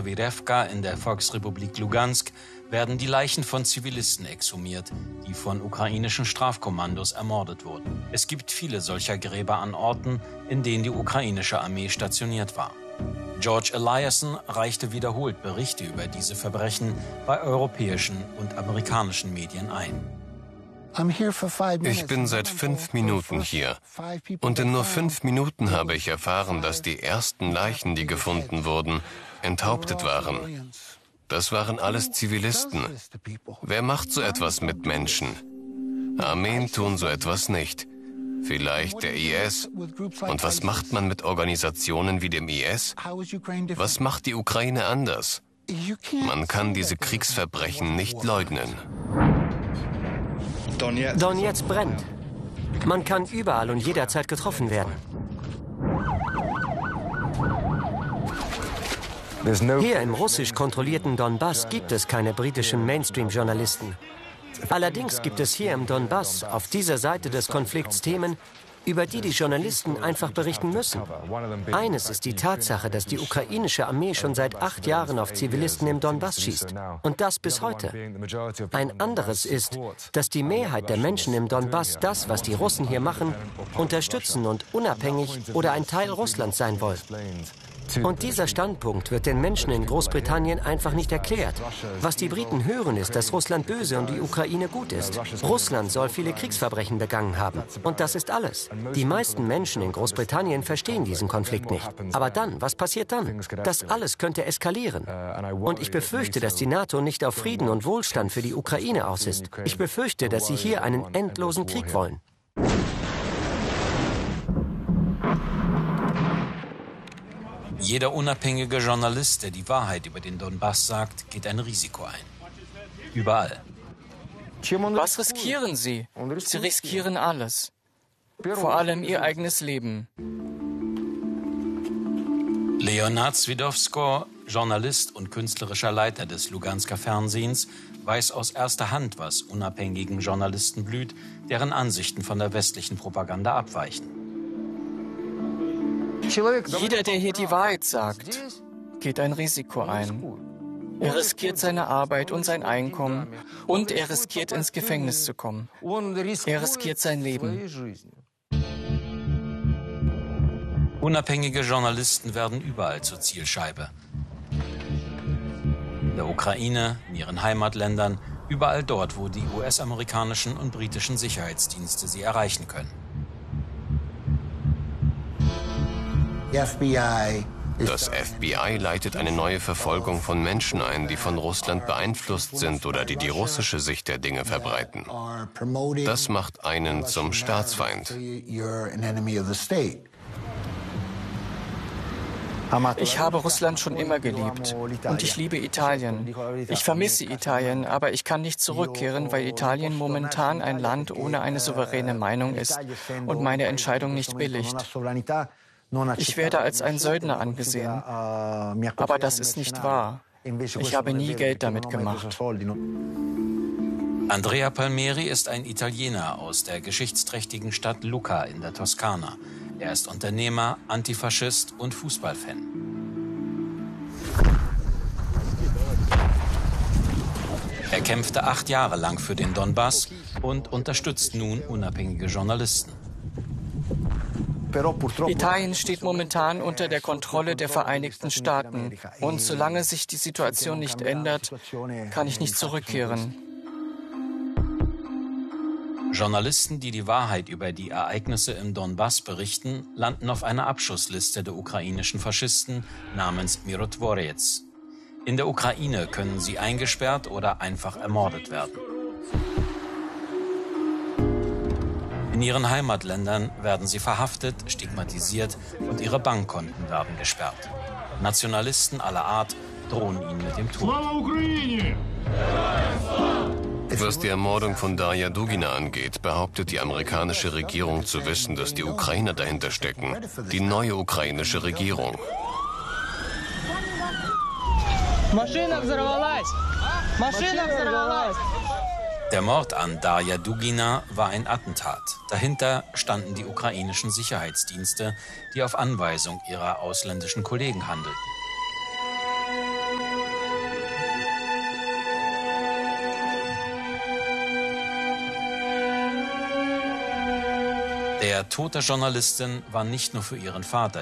Chawirewka in der Volksrepublik Lugansk werden die Leichen von Zivilisten exhumiert, die von ukrainischen Strafkommandos ermordet wurden. Es gibt viele solcher Gräber an Orten, in denen die ukrainische Armee stationiert war. George Eliasson reichte wiederholt Berichte über diese Verbrechen bei europäischen und amerikanischen Medien ein. Ich bin seit 5 Minuten hier und in nur 5 Minuten habe ich erfahren, dass die ersten Leichen, die gefunden wurden, enthauptet waren. Das waren alles Zivilisten. Wer macht so etwas mit Menschen? Armeen tun so etwas nicht. Vielleicht der IS. Und was macht man mit Organisationen wie dem IS? Was macht die Ukraine anders? Man kann diese Kriegsverbrechen nicht leugnen. Donetsk brennt. Man kann überall und jederzeit getroffen werden. Hier im russisch kontrollierten Donbass gibt es keine britischen Mainstream-Journalisten. Allerdings gibt es hier im Donbass auf dieser Seite des Konflikts Themen, über die die Journalisten einfach berichten müssen. Eines ist die Tatsache, dass die ukrainische Armee schon seit 8 Jahren auf Zivilisten im Donbass schießt. Und das bis heute. Ein anderes ist, dass die Mehrheit der Menschen im Donbass das, was die Russen hier machen, unterstützen und unabhängig oder ein Teil Russlands sein wollen. Und dieser Standpunkt wird den Menschen in Großbritannien einfach nicht erklärt. Was die Briten hören, ist, dass Russland böse und die Ukraine gut ist. Russland soll viele Kriegsverbrechen begangen haben. Und das ist alles. Die meisten Menschen in Großbritannien verstehen diesen Konflikt nicht. Aber dann, was passiert dann? Das alles könnte eskalieren. Und ich befürchte, dass die NATO nicht auf Frieden und Wohlstand für die Ukraine aus ist. Ich befürchte, dass sie hier einen endlosen Krieg wollen. Jeder unabhängige Journalist, der die Wahrheit über den Donbass sagt, geht ein Risiko ein. Überall. Was riskieren Sie? Sie riskieren alles. Vor allem Ihr eigenes Leben. Leonard Swidowsko, Journalist und künstlerischer Leiter des Lugansker Fernsehens, weiß aus erster Hand, was unabhängigen Journalisten blüht, deren Ansichten von der westlichen Propaganda abweichen. Jeder, der hier die Wahrheit sagt, geht ein Risiko ein. Er riskiert seine Arbeit und sein Einkommen und er riskiert ins Gefängnis zu kommen. Er riskiert sein Leben. Unabhängige Journalisten werden überall zur Zielscheibe. In der Ukraine, in ihren Heimatländern, überall dort, wo die US-amerikanischen und britischen Sicherheitsdienste sie erreichen können. Das FBI leitet eine neue Verfolgung von Menschen ein, die von Russland beeinflusst sind oder die die russische Sicht der Dinge verbreiten. Das macht einen zum Staatsfeind. Ich habe Russland schon immer geliebt und ich liebe Italien. Ich vermisse Italien, aber ich kann nicht zurückkehren, weil Italien momentan ein Land ohne eine souveräne Meinung ist und meine Entscheidung nicht billigt. Ich werde als ein Söldner angesehen, aber das ist nicht wahr. Ich habe nie Geld damit gemacht. Andrea Palmieri ist ein Italiener aus der geschichtsträchtigen Stadt Lucca in der Toskana. Er ist Unternehmer, Antifaschist und Fußballfan. Er kämpfte 8 Jahre lang für den Donbass und unterstützt nun unabhängige Journalisten. Italien steht momentan unter der Kontrolle der Vereinigten Staaten. Und solange sich die Situation nicht ändert, kann ich nicht zurückkehren. Journalisten, die die Wahrheit über die Ereignisse im Donbass berichten, landen auf einer Abschussliste der ukrainischen Faschisten namens Mirotvorets. In der Ukraine können sie eingesperrt oder einfach ermordet werden. In ihren Heimatländern werden sie verhaftet, stigmatisiert und ihre Bankkonten werden gesperrt. Nationalisten aller Art drohen ihnen mit dem Tod. Was die Ermordung von Darja Dugina angeht, behauptet die amerikanische Regierung zu wissen, dass die Ukrainer dahinter stecken. Die neue ukrainische Regierung. Der Mord an Darja Dugina war ein Attentat. Dahinter standen die ukrainischen Sicherheitsdienste, die auf Anweisung ihrer ausländischen Kollegen handelten. Der Tod der Journalistin war nicht nur für ihren Vater